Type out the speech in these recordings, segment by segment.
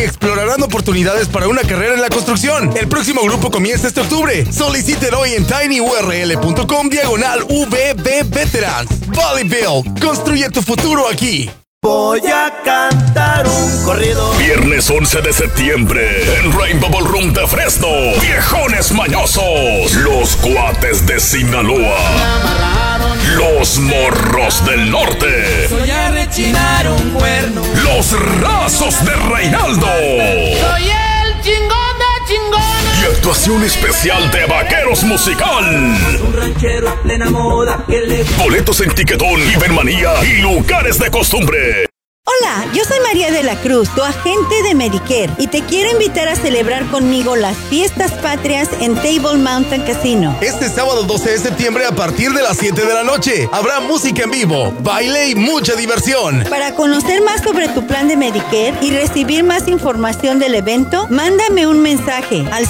explorarán oportunidades para una carrera en la construcción. El próximo grupo comienza este octubre. Soliciten hoy en tinyurl.com/VB Veterans. Valleyville, construye tu futuro aquí. Voy a cantar un corrido. Viernes 11 de septiembre en Rainbow Ballroom de Fresno. Viejones mañosos, los cuates de Sinaloa, los morros del norte, Voy a rechinar un cuerno. los rasos de Reinaldo. Soy el chingón de chingones. Y actuación especial de Vaqueros Musical. Un ranchero a plena moda que le... Boletos en Tiquetón, Ibermanía y lugares de costumbre. Hola, yo soy María de la Cruz, tu agente de Medicare, y te quiero invitar a celebrar conmigo las fiestas patrias en Table Mountain Casino. Este sábado 12 de septiembre a partir de las 7 de la noche. Habrá música en vivo, baile y mucha diversión. Para conocer más sobre tu plan de Medicare y recibir más información del evento, mándame un mensaje al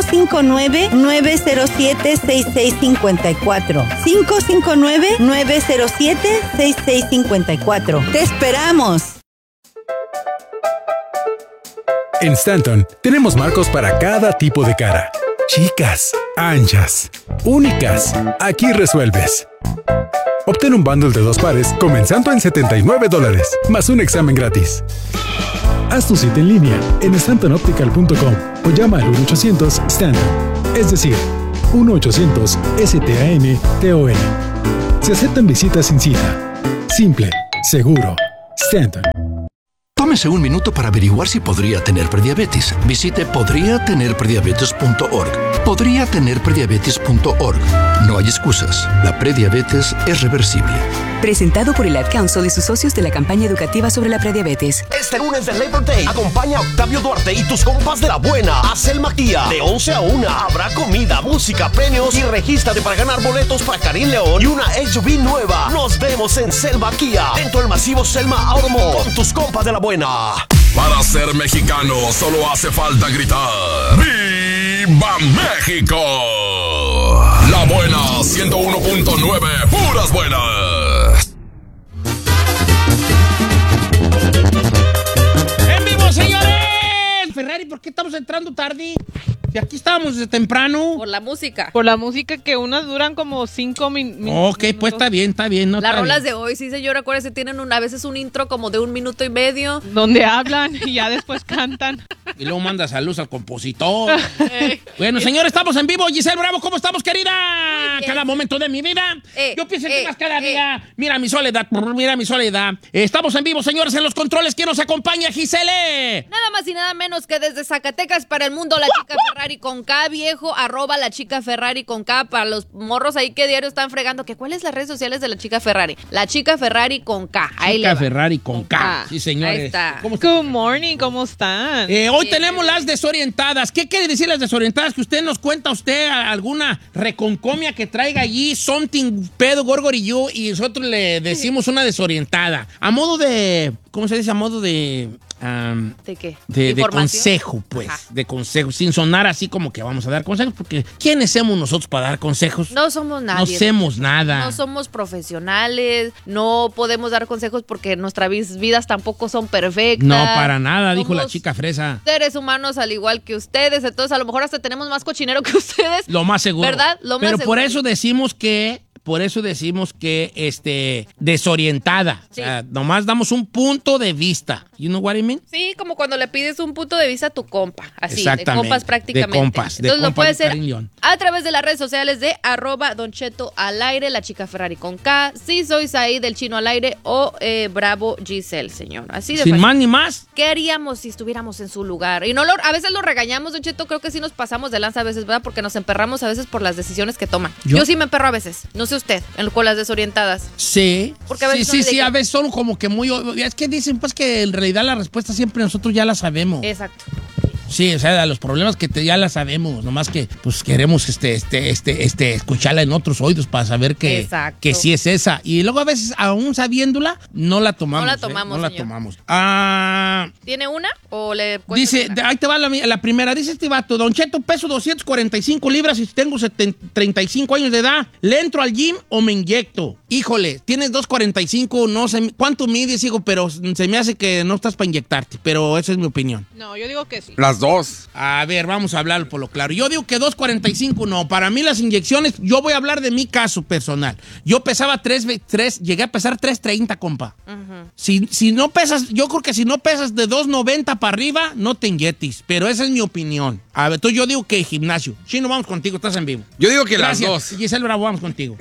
559-907-6654. 559-907-6654. ¡Te esperamos! En Stanton tenemos marcos para cada tipo de cara. Chicas, anchas, únicas. Aquí resuelves. Obtén un bundle de 2 pares comenzando en $79, más un examen gratis. Haz tu cita en línea en stantonoptical.com o llama al 1-800-STANTON, es decir, 1-800-STANTON. Se aceptan visitas sin cita. Simple, seguro. Stanton. Tómese un minuto para averiguar si podría tener prediabetes. Visite podriatenerprediabetes.org. Podriatenerprediabetes.org. No hay excusas. La prediabetes es reversible. Presentado por el Ad Council y sus socios de la campaña educativa sobre la prediabetes. Este lunes de Labor Day, acompaña a Octavio Duarte y tus compas de la buena a Selma Kia. De 11 a 1 habrá comida, música, premios y regístrate para ganar boletos para Karim León y una SUV nueva. Nos vemos en Selma Kia, dentro del masivo Selma Automall, con tus compas de la buena. Para ser mexicano solo hace falta gritar ¡Viva México! La buena 101.9, puras buenas. ¡En vivo, señores! Ferrari, ¿por qué estamos entrando tarde? Si aquí estábamos desde temprano. Por la música. Por la música que unas duran como 5 minutos. Ok, pues está bien. No, las rolas de hoy, sí, señor, acuérdense, tienen a veces un intro como de 1 minuto y medio. Donde hablan y ya después cantan. Y luego manda saludos al compositor. Bueno, señores, estamos en vivo. Giselle Bravo, ¿cómo estamos, querida? Cada momento de mi vida. Yo pienso en ti más cada día. Mira mi soledad. Estamos en vivo, señores, en los controles. ¿Quién nos acompaña, Giselle? Nada más y nada menos que desde Zacatecas para el mundo, la chica Ferrari con K, viejo, @ la chica Ferrari con K, para los morros ahí que diario están fregando, que ¿cuáles las redes sociales de la chica Ferrari? La chica Ferrari con K, ahí Chica Ferrari con K. Sí, señores. Ahí está. Good morning, ¿cómo están? Hoy tenemos las desorientadas. ¿Qué quiere decir las desorientadas? Que usted nos cuenta alguna reconcomia que traiga allí, something pedo, gorgorillo, y nosotros le decimos una desorientada. A modo de, ¿cómo se dice? A modo de... ¿De qué? De consejo, pues. Ajá. De consejo, sin sonar así como que vamos a dar consejos, porque ¿quiénes somos nosotros para dar consejos? No somos nadie. No hacemos nada. No somos profesionales, no podemos dar consejos porque nuestras vidas tampoco son perfectas. No, para nada, dijo la chica fresa. Seres humanos al igual que ustedes, entonces a lo mejor hasta tenemos más cochinero que ustedes. Lo más seguro. ¿Verdad? Lo más Pero seguro. por eso decimos que desorientada. Sí. O sea, nomás damos un punto de vista. You know what I mean? Sí, como cuando le pides un punto de vista a tu compa. Así, de compas prácticamente. De compas. Entonces lo puedes hacer a través de las redes sociales de @Don Cheto al aire, la chica Ferrari con K, si soy Said del Chino al aire o Bravo Giselle, señor. Así de Sin fácil. más ni más. ¿Qué haríamos si estuviéramos en su lugar? Y no a veces lo regañamos, Don Cheto, creo que sí nos pasamos de lanza a veces, ¿verdad? Porque nos emperramos a veces por las decisiones que toman. Yo sí me emperro a veces. No sé usted, con las desorientadas. Sí. Porque a veces sí, a veces son como que muy... Es que dicen pues que en realidad la respuesta siempre nosotros ya la sabemos. Exacto. Sí, o sea, los problemas que ya la sabemos, nomás que pues queremos escucharla en otros oídos para saber que sí es esa. Y luego a veces, aún sabiéndola, no la tomamos. No la tomamos, no la señor. tomamos. ¿Tiene una o le cuento? Dice, ahí te va la primera. Dice este vato, Don Cheto, peso 245 libras y tengo 35 años de edad. ¿Le entro al gym o me inyecto? Híjole, tienes 245, no sé cuánto mides, hijo, pero se me hace que no estás para inyectarte. Pero esa es mi opinión. No, yo digo que sí. Las dos. A ver, vamos a hablar por lo claro. Yo digo que 245 no. Para mí las inyecciones, yo voy a hablar de mi caso personal. Yo pesaba 3, llegué a pesar 330, compa. Si no pesas, yo creo que si no pesas de 290 para arriba, no te inyectes. Pero esa es mi opinión. A ver, entonces yo digo que gimnasio. Chino, vamos contigo, estás en vivo. Yo digo que Gracias. las dos. Giselle Bravo, vamos contigo.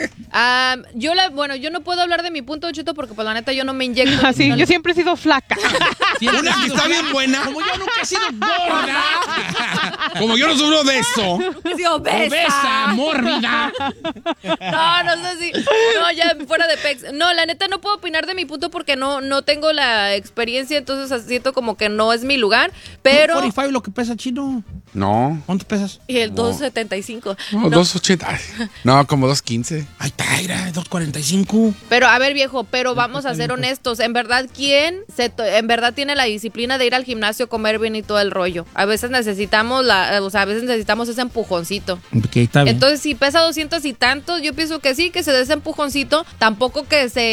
Yo no puedo hablar de mi punto de Cheto porque pues la neta yo no me inyecto. Así, yo siempre he sido flaca. Una que está bien buena. Como yo nunca he sido gorda. Como yo no sufro de eso. Sí, obesa, mórbida. No sé si. No, ya fuera de pex. No, la neta no puedo opinar de mi punto porque no tengo la experiencia, entonces siento como que no es mi lugar. Pero. 45 lo que pesa, Chino. No. ¿Cuánto pesas? Y el 275. No, 280. No, como 215. Ay, Taira, 245. Pero a ver, viejo, vamos a ser honestos. En verdad, ¿quién en verdad tiene la disciplina de ir al gimnasio, comer bien y todo el rollo? A veces necesitamos ese empujoncito. Okay, está bien. Entonces, si pesa 200 y tantos, yo pienso que sí, que se dé ese empujoncito. Tampoco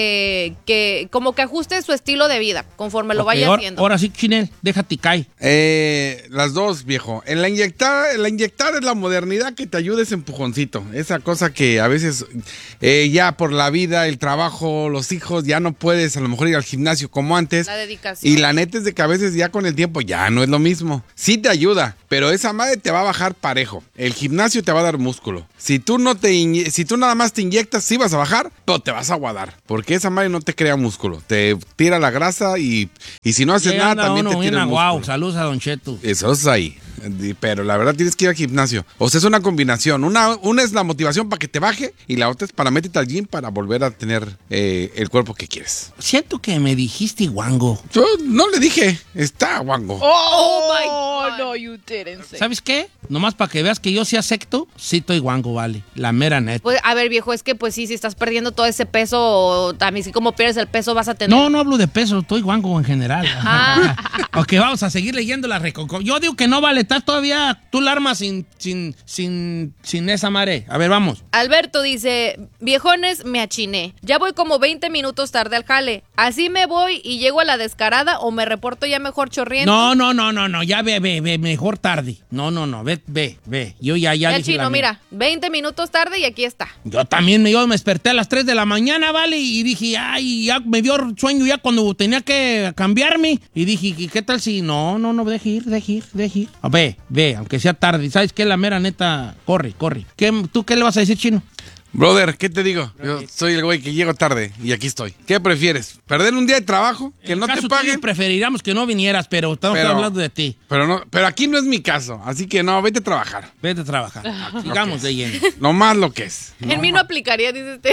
como que ajuste su estilo de vida conforme lo vaya haciendo. Ahora sí, Chinel, déjate caer. Las dos, viejo. La inyectar es la modernidad que te ayuda ese empujoncito. Esa cosa que a veces ya por la vida, el trabajo, los hijos, ya no puedes a lo mejor ir al gimnasio como antes. La dedicación. Y la neta es de que a veces ya con el tiempo ya no es lo mismo. Sí te ayuda, pero esa madre te va a bajar parejo. El gimnasio te va a dar músculo. Si tú nada más te inyectas, sí vas a bajar, pero te vas a aguadar. Porque esa madre no te crea músculo. Te tira la grasa y si no haces nada, también te tira el músculo. Wow, saludos a Don Cheto. Eso es ahí. Pero la verdad tienes que ir al gimnasio. O sea, es una combinación. Una es la motivación para que te baje y la otra es para meterte al gym para volver a tener el cuerpo que quieres. Siento que me dijiste guango. Yo no le dije, está guango. Oh my God. No, you didn't say. ¿Sabes qué? Nomás para que veas que yo sí acepto, sí estoy guango, vale. La mera neta. Pues, a ver, viejo, es que pues sí, si estás perdiendo todo ese peso, también si como pierdes el peso vas a tener... No hablo de peso, estoy guango en general. Ok, vamos a seguir leyendo la reconcompensa. Yo digo que no vale, estás todavía, tú la armas sin esa madre. A ver, vamos. Alberto dice, viejones, me achiné. Ya voy como 20 minutos tarde al jale. Así me voy y llego a la descarada o me reporto ya mejor chorriendo. No, ya ve, mejor tarde. No, ve. Yo ya dije Chino, mira, 20 minutos tarde y aquí está. Yo también me desperté a las 3 de la mañana, ¿vale? Y dije, ay, ya me dio sueño ya cuando tenía que cambiarme. Y dije, ¿qué tal si no, deje ir. Ve, aunque sea tarde. ¿Sabes qué? La mera neta, corre. ¿Tú qué le vas a decir, Chino? Brother, ¿qué te digo? Yo soy el güey que llego tarde y aquí estoy. ¿Qué prefieres? ¿Perder un día de trabajo? ¿Que no te paguen? Preferiríamos que no vinieras, pero estamos hablando de ti. Pero aquí no es mi caso, así que no, vete a trabajar. Sigamos de lleno. No más lo que es. En mí no aplicaría, dice usted.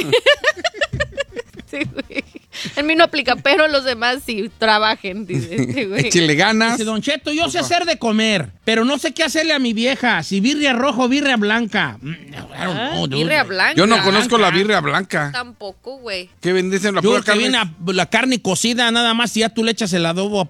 Sí, güey. En mí no aplica, pero los demás sí trabajen, dice, güey. Échale ganas. Dice Don Cheto, yo sé hacer de comer, pero no sé qué hacerle a mi vieja. Si birria roja o birria blanca. Birria blanca. Yo no conozco la birria blanca. Tampoco, güey. ¿Qué vendicen la pura pura carne? Viene la carne cocida nada más y ya tú le echas el adobo,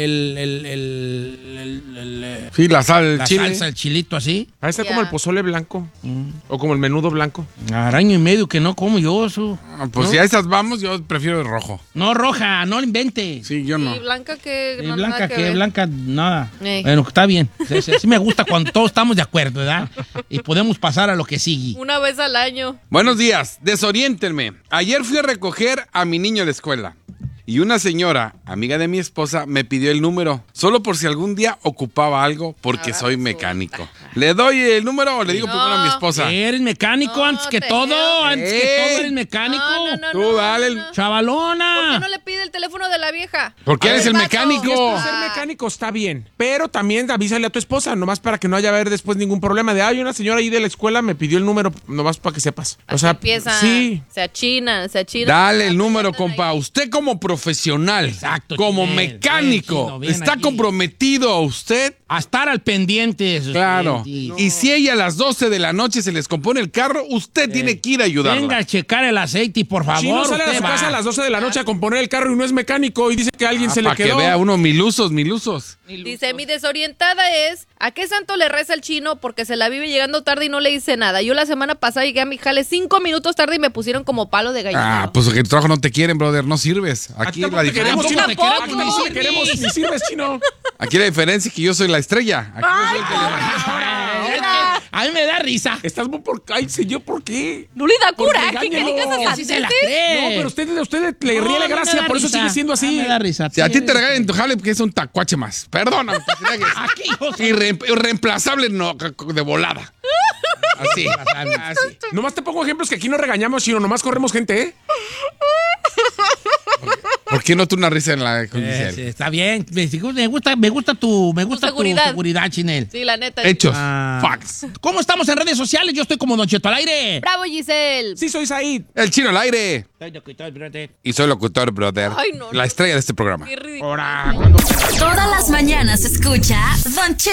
sí, la sal, el chile. Salsa, el chilito así. Ahí está como el pozole blanco. O como el menudo blanco. Año y medio que no como yo eso. Pues si a esas vamos, yo prefiero el rojo. No, roja, no lo inventes. Sí, yo no. Y blanca que... Y no, blanca nada que blanca, nada. Ey. Bueno, está bien. Sí me gusta cuando todos estamos de acuerdo, ¿verdad? Y podemos pasar a lo que sigue. Una vez al año. Buenos días, desoriéntenme. Ayer fui a recoger a mi niño de escuela. Y una señora, amiga de mi esposa, me pidió el número, solo por si algún día ocupaba algo, porque soy mecánico. ¿Le doy el número o le digo primero a mi esposa? ¿Eres mecánico antes que todo? Antes que todo eres mecánico. Tú dale. Chavalona. ¿Por qué no le pide el teléfono de la vieja? Porque eres el mecánico. Ser mecánico está bien, pero también avísale a tu esposa, nomás para que no haya haber después ningún problema de, ay, una señora ahí de la escuela me pidió el número, nomás para que sepas. O sea, empieza, sí. se achina. Dale el número, compa. Usted como profesional, como Chinel, mecánico, bien está aquí. comprometido a usted. A estar al pendiente de sus Claro. clientes. Y si ella a las 12 de la noche se les compone el carro, usted tiene que ir a ayudarla. Venga a checar el aceite y por favor. Si no sale a usted su va. casa a las 12 de la noche a componer el carro y no es mecánico y dice que a alguien se le Para que quedó. vea uno mil usos. Dice, mi desorientada es, ¿a qué santo le reza el chino? Porque se la vive llegando tarde y no le dice nada. Yo la semana pasada llegué a mi jale 5 minutos tarde y me pusieron como palo de gallina. Ah, pues que tu trabajo no te quieren, brother, no sirves. Aquí tampoco la te queremos, diferencia. chino. Aquí tampoco te queremos, ni sirves, chino. Aquí la diferencia es que yo soy la estrella. Aquí yo soy el que le- A mí me da risa. Estás muy por... Ay, señor, ¿por qué? No le da Porque coraje que engáñelo. digas Así se la sandeces. cree. No, pero usted le ríe la gracia, por eso sigue siendo así. Me da risa. Si a ti te regalan en tu jale, porque es un tacuache más. Perdona. Aquí, Irreemplazable no, de volada. Así. Así. Nomás te pongo ejemplos que aquí no regañamos, sino nomás corremos gente, ¿eh? ¿Por qué no tú una risa en la con Giselle? Sí, está bien. Me gusta tu seguridad, Chinel. Sí, la neta. Hechos. Ah. Facts. ¿Cómo estamos en redes sociales? Yo estoy como Don Cheto al aire. Bravo, Giselle. Sí, soy Said. El chino al aire. Soy locutor, brother. Y soy locutor, brother. Ay, no, La no. estrella de este programa. Qué ridículo. Todas las mañanas escucha Don Cheto